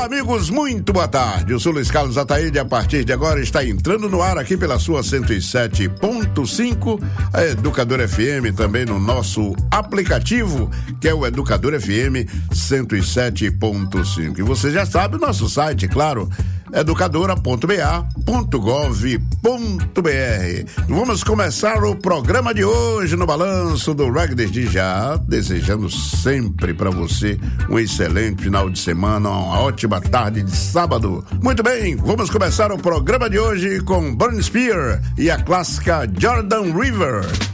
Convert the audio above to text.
Olá, amigos, muito boa tarde. Eu sou Luiz Carlos Ataíde. A partir de agora está entrando no ar aqui pela sua 107.5, a Educador FM, também no nosso aplicativo, que é o Educador FM 107.5. E você já sabe, o nosso site, claro, educadora.ba.gov.br. Vamos começar o programa de hoje no Balanço do Reggae, desde já desejando sempre para você um excelente final de semana, uma ótima tarde de sábado. Muito bem, vamos começar o programa de hoje com Burn Spear e a clássica Jordan River.